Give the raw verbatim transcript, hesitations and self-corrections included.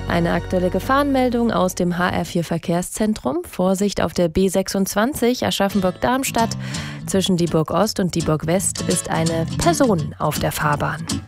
Eine aktuelle Gefahrenmeldung aus dem H R vier Verkehrszentrum. Vorsicht auf der B sechsundzwanzig Aschaffenburg-Darmstadt. Zwischen Dieburg Ost und Dieburg West ist eine Person auf der Fahrbahn.